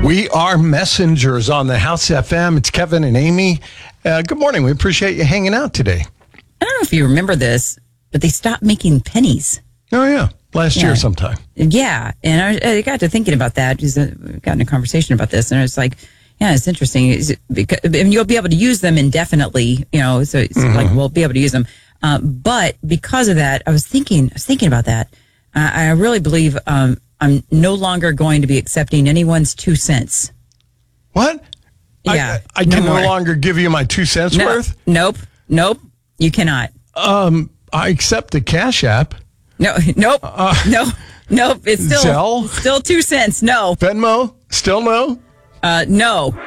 We are messengers on the House FM. It's Kevin and Amy. Good morning. We appreciate you hanging out today. I don't know if you remember this, but they stopped making pennies. Oh, yeah. Last year sometime. Yeah. And I got to thinking about that. We got in a conversation about this, and I was like, yeah, it's interesting. And you'll be able to use them indefinitely, so it's like we'll be able to use them. But because of that, I was thinking about that. I really believe I'm no longer going to be accepting anyone's 2 cents. What? Yeah. I can no longer give you my 2 cents worth? Nope. You cannot. I accept the Cash App. Nope. It's Zelle? still 2 cents. No. Venmo? Still no? No.